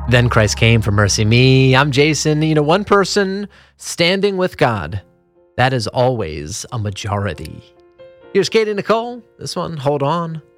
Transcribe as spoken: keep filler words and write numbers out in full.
Then Christ came for mercy me. I'm Jason. You know, one person standing with God, that is always a majority. Here's Katie Nicole. This one, Hold On.